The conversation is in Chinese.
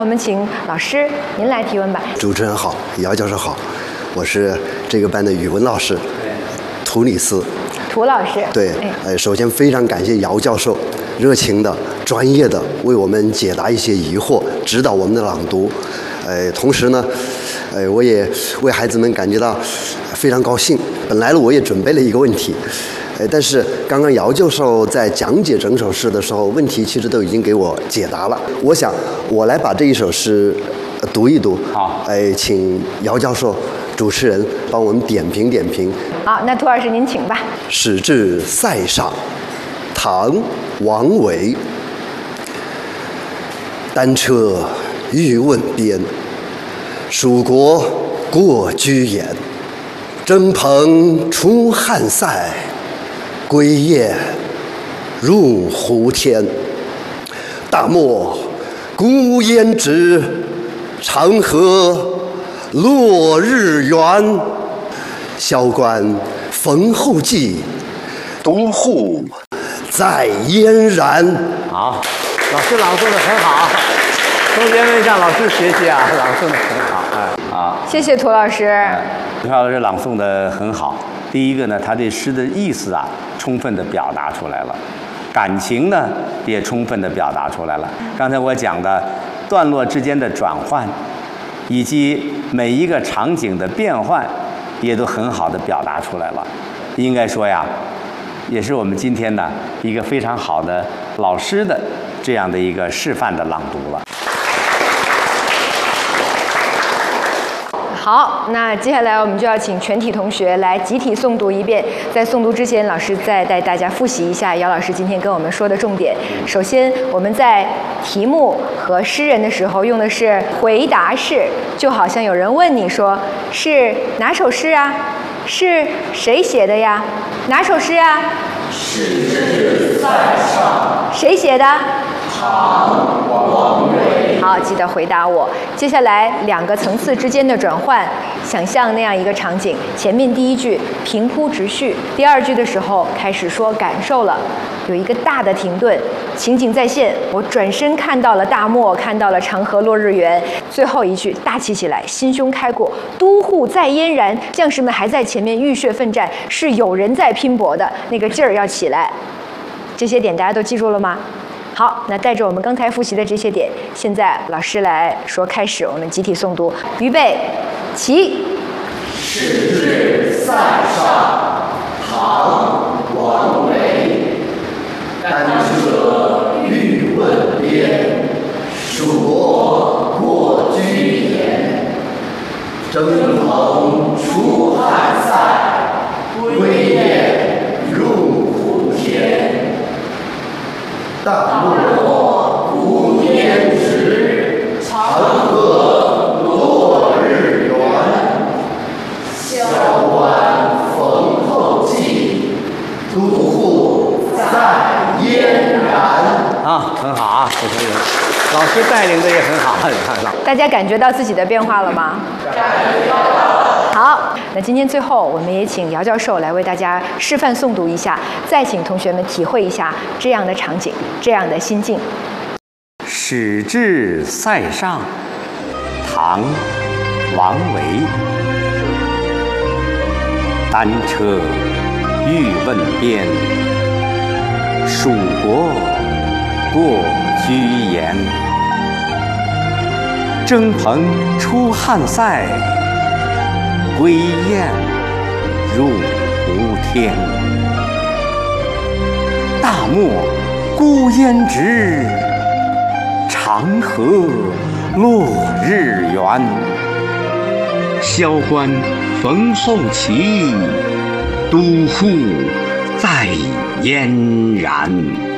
我们请老师您来提问吧。 主持人好，姚教授好，我是这个班的语文老师，涂里斯。 涂老师。 对，首先非常感谢姚教授热情的、专业的为我们解答一些疑惑，指导我们的朗读。同时呢，我也为孩子们感觉到非常高兴。本来呢，我也准备了一个问题。但是刚刚姚教授在讲解整首诗的时候，问题其实都已经给我解答了。我想我来把这一首诗读一读。 好， 请姚教授主持人帮我们点评点评。 好，那涂老师您请吧。 始至塞上，唐·王维。单车欲问边，蜀国过居延。征蓬出汉塞，归雁入胡天。大漠孤烟直，长河落日圆。萧关逢候骑，都护在燕然。 好，老师朗诵的很好，同学们向老师学习啊，朗诵的很好。好， 谢谢涂老师。 涂老师朗诵的很好。第一个呢，他对诗的意思啊，充分的表达出来了，感情呢也充分的表达出来了。刚才我讲的段落之间的转换，以及每一个场景的变换，也都很好的表达出来了。应该说呀，也是我们今天呢一个非常好的老师的这样的一个示范的朗读了。 好，那接下来我们就要请全体同学来集体诵读一遍。在诵读之前，老师再带大家复习一下姚老师今天跟我们说的重点。首先，我们在题目和诗人的时候用的是回答式，就好像有人问你说是哪首诗啊？是谁写的呀？哪首诗啊？ 始至塞上。 谁写的？ 唐·王维。 好，记得回答我。接下来两个层次之间的转换，想象那样一个场景：前面第一句平铺直叙，第二句的时候开始说感受了，有一个大的停顿，情景再现。我转身看到了大漠，看到了长河落日圆。最后一句大气起来，心胸开阔，都护在嫣然。将士们还在前面浴血奋战，是有人在拼搏的，那个劲儿要起来。这些点大家都记住了吗？好，那带着我们刚才复习的这些点，现在老师来说开始，我们集体诵读，预备，起。 始至塞上，唐·王维。单车欲问边，蜀国过居延。征蓬出汉塞，归雁入胡天。大漠孤烟直，长河落日圆。萧关逢候骑，都护在嫣然。 啊，很好啊，这同学，老师带领的也很好， 大家感觉到自己的变化了吗？ 感觉到了。 好，那今天最后我们也请姚教授来为大家示范诵读一下，再请同学们体会一下这样的场景，这样的心境。 始至塞上，唐·王维。单车欲问边，蜀国过居延。征蓬出汉塞，归雁入胡天。大漠孤烟直，长河落日圆。萧关逢候骑，都护在嫣然。